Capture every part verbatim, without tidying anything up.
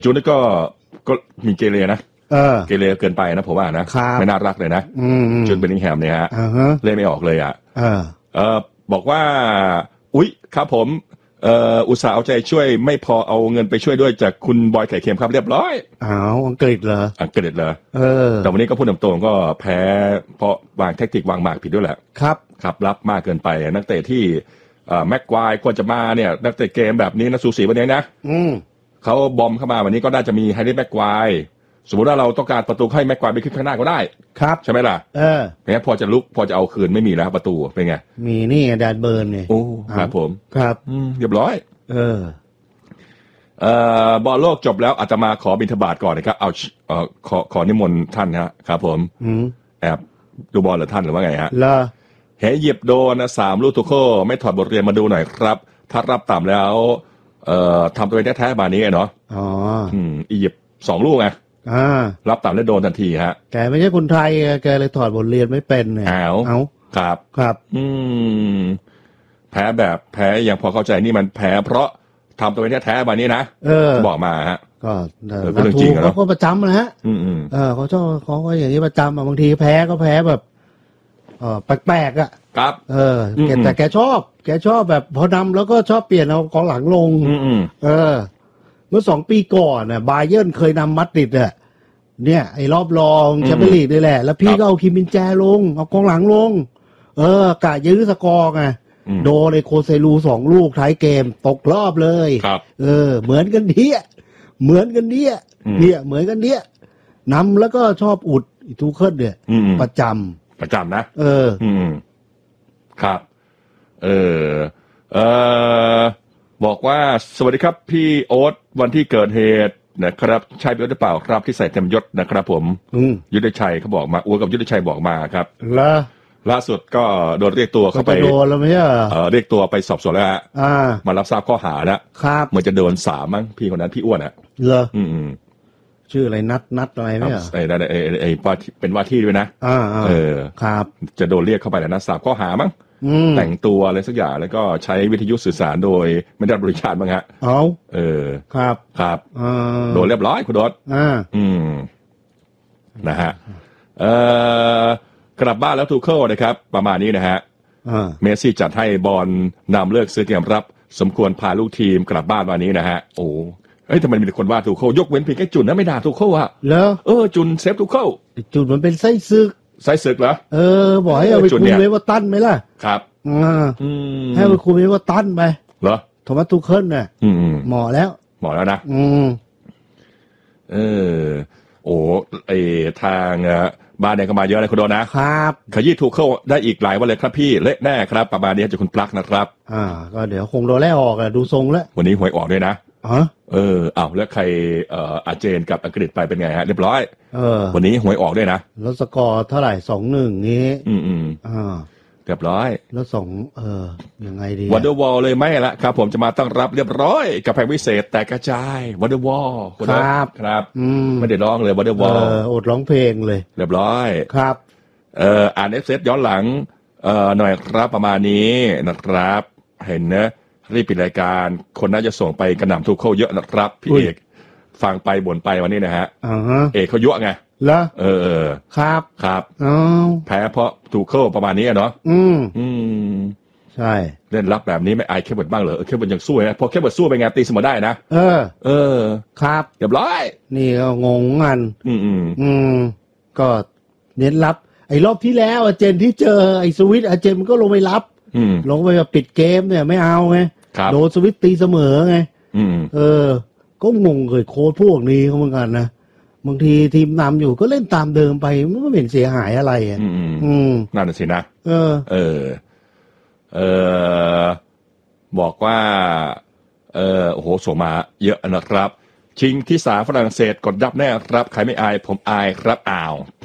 จูนก็ก็มีเกเรนะเออเกเรเกินไปนะผมว่านะไม่น่ารักเลยนะจูนเบลลิงแฮมเนี่ยฮะเล่นไม่ออกเลยอ่ะเออเออบอกว่าอุ๊ยครับผมเอ่ออุตส่าห์เอาใจช่วยไม่พอเอาเงินไปช่วยด้วยจากคุณบอยไข่เค็มครับเรียบร้อยอ้าวอังกฤษเหรออังกฤษเหรอเออแต่วันนี้ก็พูดตรงๆก็แพ้เพราะวางแทคติกวางหมากผิดด้วยแหละครับครับรับมากเกินไปนักเตะที่เอ่อแม็กควายควรจะมาเนี่ยนักเตะเกมแบบนี้นะสูสีวันนี้นะอืมเขาบอมเข้ามาวันนี้ก็น่าจะมีแฮร์รี่แม็กควายสมมุติว่าเราต้องการประตูให้แม็กควายไปขึ้นข้างหน้าก็ได้ครับใช่ไหมล่ะเออเพราะงั้นพอจะลุกพอจะเอาคืนไม่มีแล้วประตูเป็นไงมีนี่แดนเบิร์นเนี่ยโอ้ครับผมครับอืมเรียบร้อยเออเอ่อบอลโลกจบแล้วอาตมาขอบิณฑบาตก่อนนะครับเอาเอ่อขอขอนิมนต์ท่านครับผมอืมแอบดูบอลหรือท่านหรือว่าไงฮะล่ะเฮ้ยหยิบโดนนะสามลูกตุโคไม่ถอดบทเรียนมาดูหน่อยครับถ้ารับต่ำแล้วเอ่อทำตัวเองแท้ๆแบบนี้เนาะอ๋ออืมอียิปต์สองลูกไงอ่ารับต่ำแล้วโดนทันทีฮะแกไม่ใช่คนไทยแกเลยถอดบทเรียนไม่เป็นเนี่ยเอาเอาครับครับอืมแพ้แบบแพ้อย่างพอเข้าใจนี่มันแพ้เพราะทำตัวเองแท้ๆแบบนี้นะเออบอกมาฮะก็เรื่องจริงเขาก็ประจำนะฮะอืมอืมเออเขาชอบเขาก็อย่างนี้ประจำบางทีแพ้ก็แพ้แบบเออแปลกๆอ่ะครับเออแต่แกชอบแกชอบแบบพอนำแล้วก็ชอบเปลี่ยนเอากองหลังลงเออเมื่อสองปีก่อนน่ะบาเยิร์นเคยนำมัดริดอ่ะเนี่ยไอ้รอบรองแชมเปี้ยนลีกนี่แหละแล้วพี่ก็เอาคิมมินแจลงเอากองหลังลงเออกะยื้อสกอร์ไงโดนไอ้โคเซลูสองลูกท้ายเกมตกรอบเลยเออเหมือนกันเนี้ยเหมือนกันเนี้ยเนี่ยเหมือนกันเนี้ยนำแล้วก็ชอบอุดอีทูเคิลเนี่ยประจำประจำนะเอออืมครับเออเออบอกว่าสวัสดีครับพี่โอ๊ตวันที่เกิดเหตุนะครับใช่พี่โอ๊ตหรือเปล่าครับที่ใส่เต็มยศนะครับผมยุทธชัยเขาบอกมาอ้วกับยุทธชัยบอกมาครับแล้วล่าสุดก็โดนเรียกตัวเข้าไปโดนแล้วไหมอ่ะเออเรียกตัวไปสอบสวนแล้วฮะมารับทราบข้อหาแล้วครับเหมือนจะโดนสามมั้งพี่คนนั้นพี่อ้วนอ่ะเหรออืมชื่ออะไรนัดนัดอะไรเนี่ยไอ้ไอ้ไอ้ไอ้เป็นว่าที่ด้วยนะอ่าเออครับจะโดนเรียกเข้าไปแล้วนะสามข้อหามั้งแต่งตัวอะไรสักอย่างแล้วก็ใช้วิทยุสื่อสารโดยไม่ได้บริการบ้างฮะเอาเออครับครับโดนเรียบร้อยคุณดอทอ่าอืมนะฮะเอ่อกลับบ้านแล้วทูเคิลนะครับประมาณนี้นะฮะเมสซี่จัดให้บอลนำเลิกซื้อเกมรับสมควรพาลูกทีมกลับบ้านวันนี้นะฮะโอ้เอ้ยทำไมมีคนว่าทูเคิลยกเว้นเพียงแค่จุนนะไม่ด่าทูเคิลอะแล้วเออจุนเซฟทูเคิลจุนมันเป็นไส้ซึกไส้ศึกเหรอเออบอกให้เอาไปคุมเอเวอร์ตันไหมล่ะครับอ่าให้ไปคุมเอเวอร์ตันไปเหรอโทมัสทูเคิลน่ะเหมาะแล้วเหมาะแล้วนะอืมเออโอ้ไอทางบ้านเนี่ยก็มาเยอะเลยคุณโดนะครับขยี้ทูเคิลได้อีกหลายวันเลยครับพี่เละแน่ครับประมาณนี้จากคุณปลั๊กนะครับอ่าก็เดี๋ยวคงโดนไล่ออกอะดูทรงแล้ววันนี้หวยออกด้วยนะอ๋อเอออ้าวแล้วใครเอ่ออาเจนกับอังกฤษไปเป็นไงฮะเรียบร้อยเออวันนี้หวยออกด้วยนะแล้วสกอร์เท่าไหร่สองหนึ่งงี้อืมอืมอ่าเรียบร้อยแล้วสองเออยังไงดีวันเดอร์วอลเลยไหมละครับผมจะมาตั้งรับเรียบร้อยกับแผงวิเศษแต่กระจายวันเดอร์วอลครับครับไม่ได้ร้องเลยวันเดอร์วอลเอออดร้องเพลงเลยเรียบร้อยครับเอ่ออ่านเอฟเซตย้อนหลังเอ่อหน่อยครับประมาณนี้นะครับเห็นนะรีบปิดรายการคนน่าจะส่งไปกระหน่ำทุกเข้าเยอะนะครับพี่เอกฟังไปบ่นไปวันนี้นะฮะเอกเขาเยอะไงแล้วเออครับครับอ๋อแพ้เพราะถูกเข้าประมาณนี้เนาะอืมอืมใช่เล่นรับแบบนี้ไม่อายแค่บทบ้างเหรอแค่บทยังสู้นะพอแค่บทสู้ไปไงตีเสมอได้นะเออเออครับเรียบร้อยนี่ก็งงงันอืมอืมอืมก็เน้นรับไอ้รอบที่แล้วอาเจนที่เจอไอ้สวิตอาเจนมันก็ลงไปรับลงไปแบบปิดเกมเนี่ยไม่เอาไงโดนสวิตตีเสมอไงเออก็งงเลยโค้ชพวกนี้เขาเหมือนกันนะบางทีทีมนำอยู่ก็เล่นตามเดิมไปมันไม่เห็นเสียหายอะไรอ่ะอืมนั่นสินะเออเออเออบอกว่าเออโอ้โหส่งมาเยอะนะครับชิงที่สามฝรั่งเศสกดยับแน่ครับใครไม่อายผมอายครับอ้าว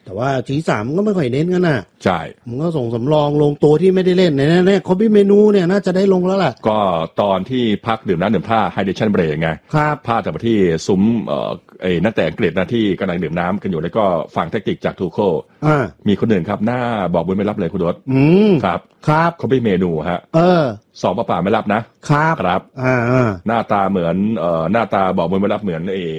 แต่ว่าจีสามก็ไม่ค่อยเน้นกันน่ะใช่มันก็ส่งสำรองลงตัวที่ไม่ได้เล่นแน่ๆคอมบี้เมนูเนี่ยน่าจะได้ลงแล้วแหละก็ตอนที่พักดื่มน้ำดื่มท่าไฮเดรชั่นเบรกไงครับพาจากมาที่ซุ้มเอ่อไอ้นักแต่อังกฤษนะที่กำลังดื่มน้ำกันอยู่แล้วก็ฟังแทคติกจากทูโคอ่ามีคนหนึ่งครับหน้าบอกบุญไม่รับเลยคุณดศอืมครับครับคอมบี้เมนูฮะเออสองป่าๆไม่รับนะครับครับอ่าหน้าตาเหมือนเอ่อหน้าตาบอกบุญไม่รับเหมือนเอ